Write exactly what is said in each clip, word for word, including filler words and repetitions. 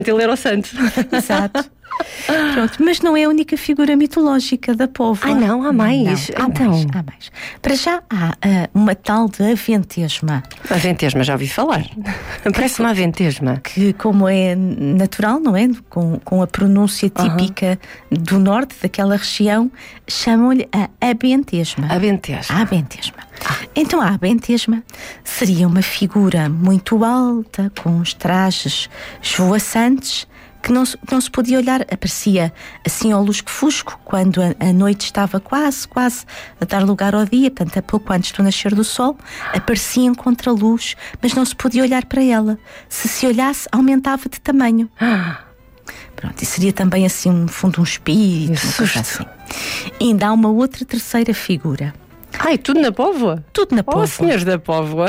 Ele era o santo. Exato. Pronto, mas não é a única figura mitológica da Póvoa. Ah, não? Há mais? Não, há então. mais, há mais. Para já há uh, uma tal de Aventesma. A Ventesma, já ouvi falar. Parece uma Ventesma. Que, como é natural, não é? Com, com a pronúncia típica uh-huh. do norte, daquela região, chamam-lhe a Abentesma. Abentesma. A Abentesma. Ah. Então a Abentesma seria uma figura muito alta, com os trajes esvoaçantes, que não, não se podia olhar, aparecia assim ao lusco-fusco, quando a, a noite estava quase, quase a dar lugar ao dia, portanto, a pouco antes do nascer do sol, aparecia em contraluz, mas não se podia olhar para ela. Se se olhasse, aumentava de tamanho. Ah. Pronto, e seria também assim, no fundo, um espírito, uma coisa assim. E ainda há uma outra terceira figura. Ai, tudo na Póvoa? Tudo na Póvoa. Oh, senhores da Póvoa.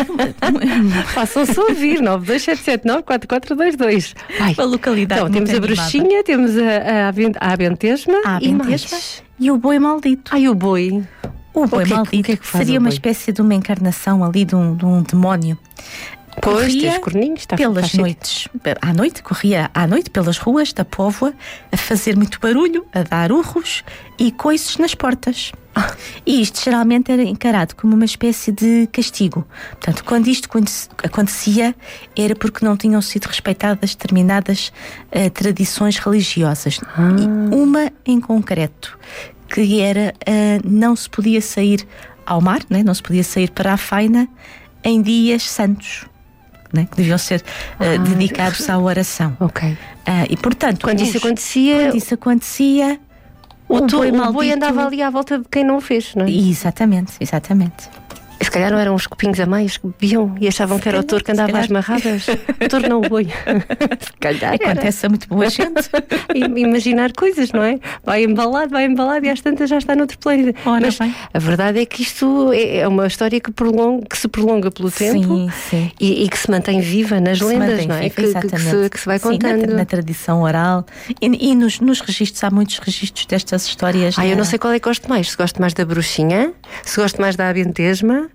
Façam-se ouvir. nove dois sete sete nove quatro quatro dois dois. Ai, a localidade. Então, temos a Bruxinha, temos a, a, a Abentesma, a e, Abentesma e o Boi Maldito. Ai, o Boi. O Boi o que, Maldito o que é que faz seria o uma boi? espécie de uma encarnação ali de um, de um demónio. Pois, tem os corninhos, está pelas noites, à noite, corria à noite pelas ruas da Póvoa a fazer muito barulho, a dar urros e coices nas portas. Ah. E isto geralmente era encarado como uma espécie de castigo. Portanto, quando isto acontecia, era porque não tinham sido respeitadas determinadas uh, tradições religiosas. Ah. E uma em concreto, que era uh, não se podia sair ao mar, né? Não se podia sair para a faina em dias santos. Né, que deviam ser uh, ah, dedicados à oração. Ok. Uh, e portanto, quando os, isso acontecia, quando isso acontecia, o, o, tu, boi, o maldito, boi andava ali à volta de quem não o fez, não é? Exatamente, exatamente. Se calhar não eram uns copinhos a mais que bebiam e achavam se que era calhar, o touro que andava às marradas. O touro não o boi. Se calhar acontece a muito boa gente. Imaginar coisas, não é? Vai embalado, vai embalado e às tantas já está noutro plano. Ora, mas bem. A verdade é que isto é uma história que, prolonga, que se prolonga pelo tempo sim, sim. E, e que se mantém viva nas que lendas, não é? Viva, que, que, se, que se vai contando. Sim, na, na tradição oral e, e nos, nos registros, há muitos registros destas histórias. Ah, na... eu não sei qual é que gosto mais. Se gosto mais da Bruxinha, se gosto mais da Abentesma.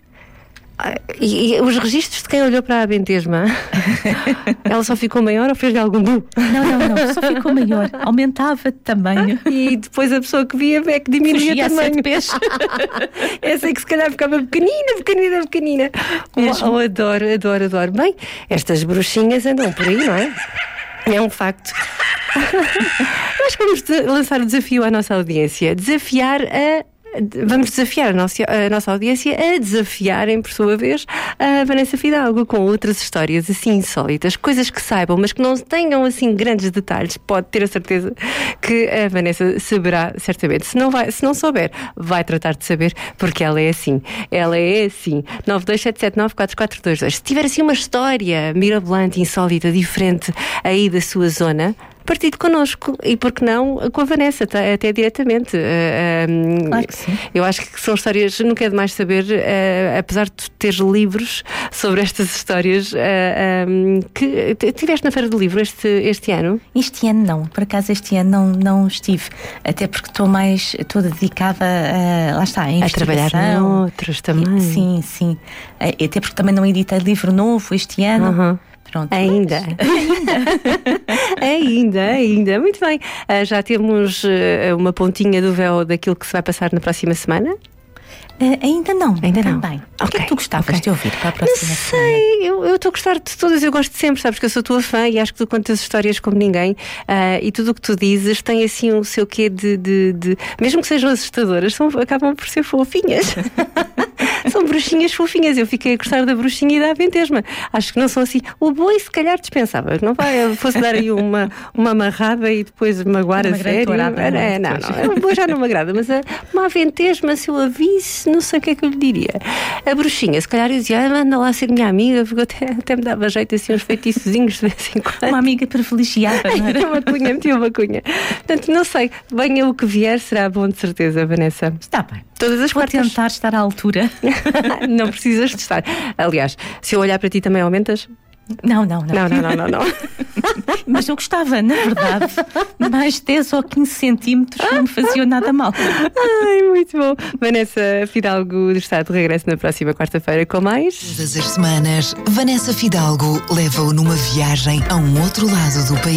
E, e os registros de quem olhou para a Abentesma, ela só ficou maior ou fez-lhe algum bu? Não, não, não, só ficou maior, aumentava de tamanho. E depois a pessoa que via é que diminuía o tamanho. Peixe. Essa é que se calhar ficava pequenina, pequenina, pequenina. Oh, oh, adoro, adoro, adoro. Bem, estas bruxinhas andam por aí, não é? É um facto. Nós vamos lançar o desafio à nossa audiência, desafiar a Vamos desafiar a nossa, a nossa audiência a desafiarem, por sua vez, a Vanessa Fidalgo com outras histórias assim insólitas, coisas que saibam, mas que não tenham assim grandes detalhes. Pode ter a certeza que a Vanessa saberá certamente. Se não, vai, se não souber, vai tratar de saber, porque ela é assim. Ela é assim. nove dois sete sete nove quatro quatro dois dois. Se tiver assim uma história mirabolante, insólita, diferente aí da sua zona, partilhe connosco e, por que não, com a Vanessa, até, até diretamente. Uh, um, claro que sim. Eu acho que são histórias, nunca é demais saber, uh, apesar de tu teres livros sobre estas histórias, uh, um, que tiveste na Feira do Livro este, este ano? Este ano não, por acaso este ano não, não estive, até porque estou mais, estou dedicada a, lá está, a investigação. A trabalhar noutros também. E, sim, sim. Até porque também não editei livro novo este ano. Uhum. Pronto, ainda. ainda, ainda. Muito bem. Uh, já temos uh, uma pontinha do véu daquilo que se vai passar na próxima semana? Uh, ainda não, ainda não. não bem. Okay. O que é que tu gostavas okay. de ouvir para a próxima não semana? Sei, eu estou a gostar de todas, eu gosto de sempre, sabes que eu sou tua fã e acho que tu contas histórias como ninguém, uh, e tudo o que tu dizes tem assim o seu quê de, de, de... mesmo que sejam assustadoras, são, acabam por ser fofinhas. São bruxinhas fofinhas. Eu fiquei a gostar da Bruxinha e da Abentesma. Acho que não são assim. O boi se calhar dispensava. Não vai, fosse dar aí uma, uma amarrada e depois magoar uma a sério. Tourada, é, não, não. O boi já não me agrada. Mas a, uma Abentesma, se eu a visse, não sei o que é que eu lhe diria. A Bruxinha, se calhar eu dizia, ah, anda lá ser minha amiga, porque até, até me dava jeito assim uns feitiçozinhos de vez em quando. Uma amiga privilegiada, não era? Uma cunha, metia uma cunha. Portanto, não sei. Venha o que vier, será bom de certeza, Vanessa. Está bem. Todas as Vou quartas. tentar estar à altura. Não precisas de estar. Aliás, se eu olhar para ti também aumentas? Não, não, não. Não, não, não, não, não. Mas eu gostava, na verdade, mais dez ou quinze centímetros não me faziam nada mal. Ai, muito bom. Vanessa Fidalgo está de regresso na próxima quarta-feira com mais. Todas as semanas, Vanessa Fidalgo leva-o numa viagem a um outro lado do país.